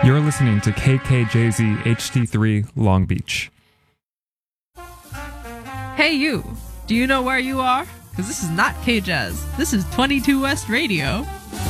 You're listening to KKJZ HD3 Long Beach. Hey you, do you know where you are? Because this is not K-Jazz. This is 22 West Radio.